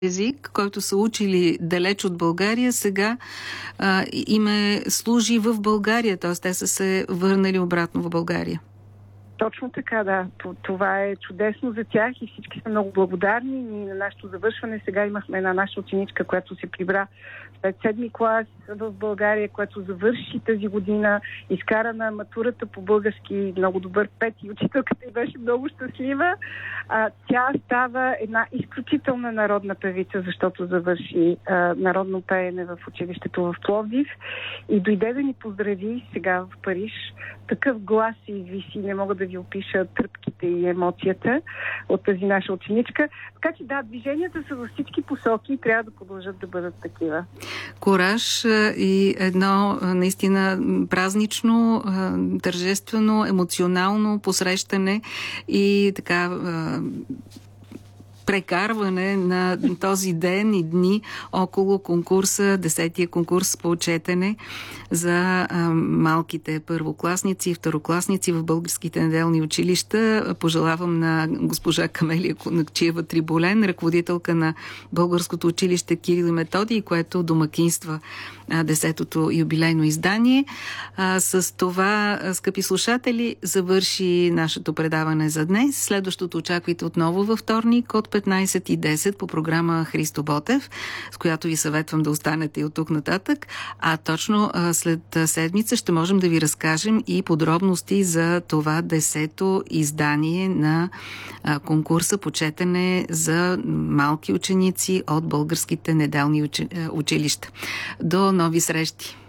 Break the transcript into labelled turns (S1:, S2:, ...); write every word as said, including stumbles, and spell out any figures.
S1: език, който са учили далеч от България, сега а, им е служи в България, т.е. те са се върнали обратно в България.
S2: Точно така, да. Това е чудесно за тях и всички са много благодарни. Ние на нашето завършване сега имахме една наша ученичка, която се прибра след седми клас в България, която завърши тази година, изкара на матурата по български много добър пет и учителката й беше много щастлива. А, тя става една изключителна народна певица, защото завърши а, народно пеене в училището в Пловдив и дойде да ни поздрави сега в Париж. Такъв глас се извиси, не мога да ви опиша тръпките и емоцията от тази наша ученичка. Така че да, движенията са във всички посоки и трябва да продължат да бъдат такива.
S1: Кораж и едно наистина празнично, тържествено, емоционално посрещане и така прекарване на този ден и дни около конкурса, десетия конкурс по четене за а, малките първокласници и второкласници в българските неделни училища. Пожелавам на госпожа Камелия Конакчиева-Триболен, ръководителка на българското училище Кирил и Методий, което домакинства а, десетото юбилейно издание. А, с това, скъпи слушатели, завърши нашето предаване за днес. Следващото очаквайте отново във вторник от петнайсет и десет по програма Христо Ботев, с която ви съветвам да останете и от тук нататък. А точно след седмица ще можем да ви разкажем и подробности за това десето издание на конкурса по четене за малки ученици от българските неделни училища. До нови срещи!